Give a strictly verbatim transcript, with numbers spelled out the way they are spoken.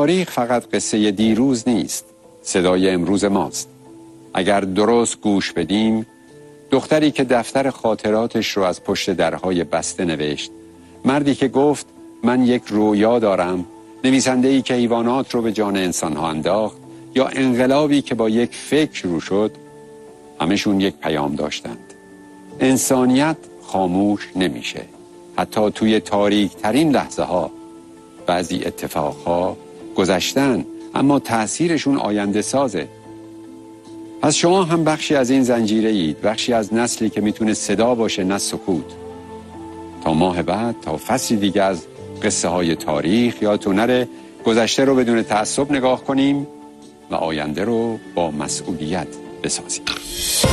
تاریخ فقط قصه دیروز نیست، صدای امروز ماست. اگر درست گوش بدیم، دختری که دفتر خاطراتش رو از پشت درهای بسته نوشت، مردی که گفت من یک رویا دارم، نویسنده‌ای که حیوانات رو به جان انسان‌ها انداخت، یا انقلابی که با یک فکر شروع شد، همشون یک پیام داشتند. انسانیت خاموش نمیشه. حتی توی تاریک ترین لحظه ها بعضی اتفاقها گذشتن، اما تأثیرشون آینده سازه. پس شما هم بخشی از این زنجیره اید، بخشی از نسلی که میتونه صدا باشه نه سکوت. تا ماه بعد، تا فصلی دیگه از قصه های تاریخ، یادتون نره گذشته رو بدون تعصب نگاه کنیم و آینده رو با مسئولیت بسازیم.